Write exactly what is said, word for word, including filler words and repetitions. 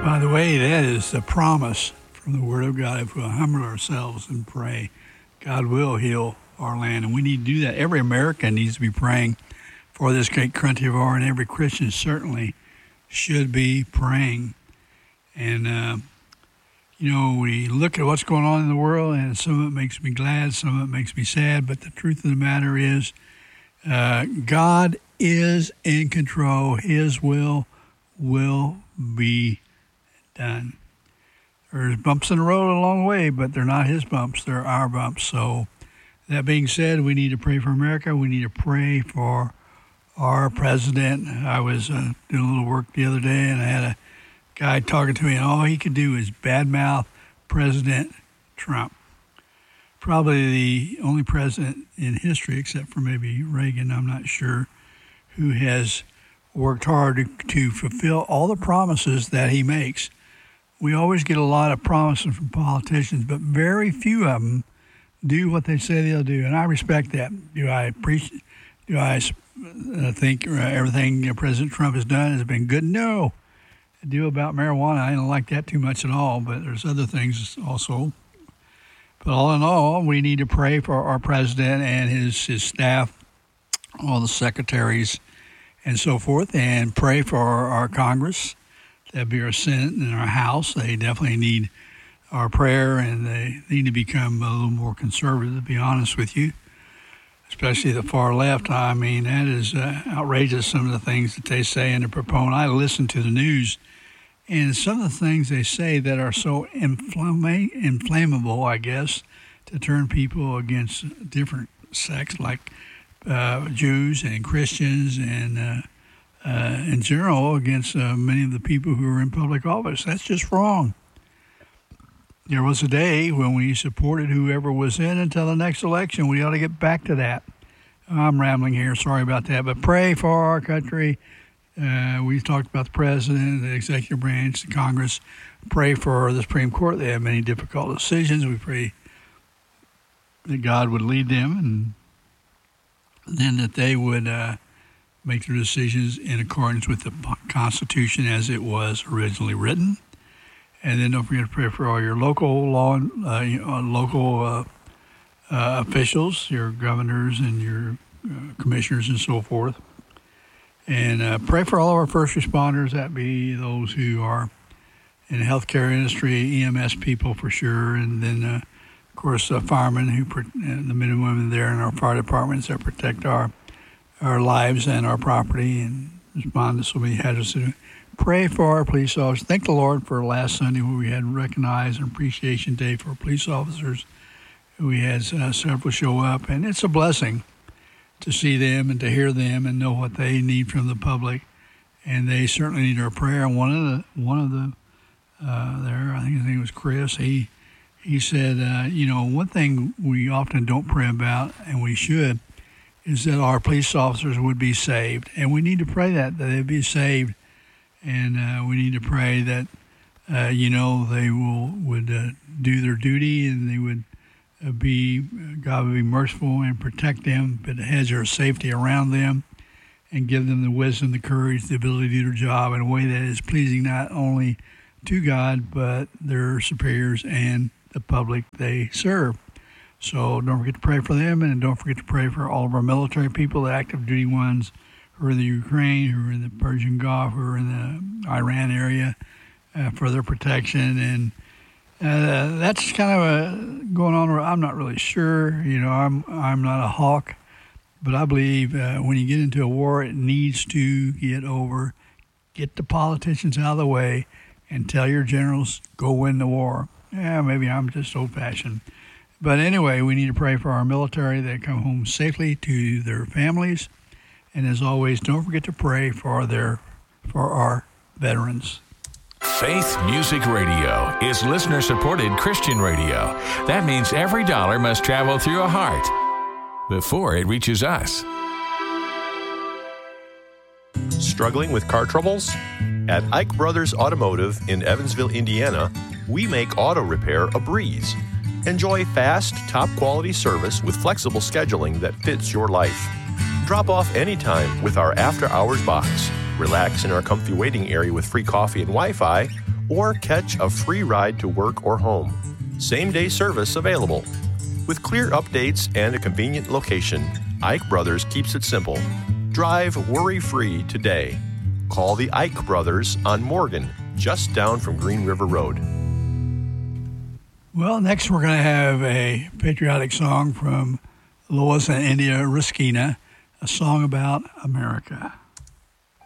By the way, that is the promise from the Word of God. If we'll humble ourselves and pray, God will heal our land. And we need to do that. Every American needs to be praying for this great country of ours, and every Christian certainly should be praying. And, uh, you know, we look at what's going on in the world, and some of it makes me glad, some of it makes me sad. But the truth of the matter is, uh, God is in control. His will will be done. There's bumps in the road along the way, but they're not his bumps. They're our bumps. So that being said, we need to pray for America. We need to pray for our president. I was uh, doing a little work the other day, and I had a guy talking to me, and all he could do is badmouth President Trump. Probably the only president in history, except for maybe Reagan, I'm not sure, who has worked hard to, to fulfill all the promises that he makes. We always get a lot of promises from politicians, but very few of them do what they say they'll do, and I respect that. Do I appreciate? Do I uh, think everything President Trump has done has been good? No. The deal about marijuana, I don't like that too much at all, but there's other things also. But all in all, we need to pray for our president and his, his staff, all the secretaries and so forth, and pray for our, our Congress. That'd be our Senate and our House. They definitely need our prayer, and they need to become a little more conservative, to be honest with you, especially the far left. I mean, that is uh, outrageous, some of the things that they say and they propose. I listen to the news, and some of the things they say that are so inflama- inflammable, I guess, to turn people against different sects, like uh, Jews and Christians and uh, uh, in general against uh, many of the people who are in public office. That's just wrong. There was a day when we supported whoever was in until the next election. We ought to get back to that. I'm rambling here. Sorry about that. But pray for our country. Uh, we talked about the president, the executive branch, the Congress. Pray for the Supreme Court. They have many difficult decisions. We pray that God would lead them, and then that they would uh, make their decisions in accordance with the Constitution as it was originally written. And then don't forget to pray for all your local law, uh, you know, local uh, uh, officials, your governors and your uh, commissioners and so forth. And uh, pray for all of our first responders, that be those who are in the healthcare industry, E M S people for sure, and then, uh, of course, uh, firemen, who uh, the men and women there in our fire departments that protect our our lives and our property and respond to so many hazards. Pray for our police officers. Thank the Lord for last Sunday where we had Recognize and Appreciation Day for police officers. We had uh, several show up, and it's a blessing to see them and to hear them and know what they need from the public. And they certainly need our prayer. And one of the one of the uh, there, I think his name was Chris. He he said, uh, you know, one thing we often don't pray about, and we should, is that our police officers would be saved, and we need to pray that that they'd be saved. And uh, we need to pray that, uh, you know, they will would uh, do their duty, and they would uh, be, God would be merciful and protect them, but hedge their safety around them and give them the wisdom, the courage, the ability to do their job in a way that is pleasing not only to God, but their superiors and the public they serve. So don't forget to pray for them, and don't forget to pray for all of our military people, the active duty ones, who are in the Ukraine, who are in the Persian Gulf, who are in the Iran area, uh, for their protection. And uh, that's kind of a going on. I'm not really sure. You know, I'm I'm not a hawk, but I believe uh, when you get into a war, it needs to get over. Get the politicians out of the way and tell your generals, go win the war. Yeah, maybe I'm just old-fashioned. But anyway, we need to pray for our military that come home safely to their families. And as always, don't forget to pray for their, for our veterans. Faith Music Radio is listener-supported Christian radio. That means every dollar must travel through a heart before it reaches us. Struggling with car troubles? At Ike Brothers Automotive in Evansville, Indiana, we make auto repair a breeze. Enjoy fast, top-quality service with flexible scheduling that fits your life. Drop off anytime with our after-hours box. Relax in our comfy waiting area with free coffee and Wi-Fi, or catch a free ride to work or home. Same-day service available. With clear updates and a convenient location, Ike Brothers keeps it simple. Drive worry-free today. Call the Ike Brothers on Morgan, just down from Green River Road. Well, next we're going to have a patriotic song from Lois and India Ruskina, a song about America.